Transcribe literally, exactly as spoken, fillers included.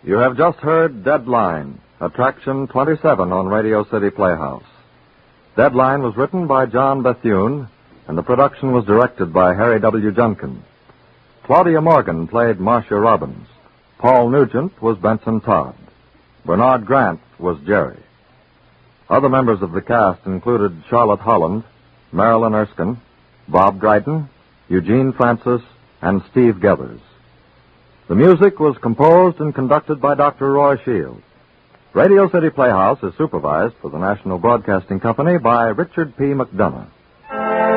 You have just heard Deadline, Attraction twenty-seven on Radio City Playhouse. Deadline was written by John Bethune, and the production was directed by Harry W. Junkin. Claudia Morgan played Marcia Robbins. Paul Nugent was Benson Todd. Bernard Grant was Jerry. Other members of the cast included Charlotte Holland, Marilyn Erskine, Bob Dryden, Eugene Francis, and Steve Gethers. The music was composed and conducted by Doctor Roy Shields. Radio City Playhouse is supervised for the National Broadcasting Company by Richard P. McDonough.